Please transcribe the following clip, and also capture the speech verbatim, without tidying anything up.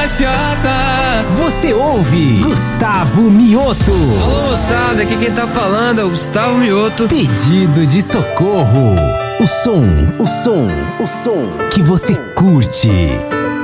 caixotas. Você ouve Gustavo Mioto. Alô, moçada, aqui quem tá falando é o Gustavo Mioto. Pedido de socorro. O som, o som, o som que você curte.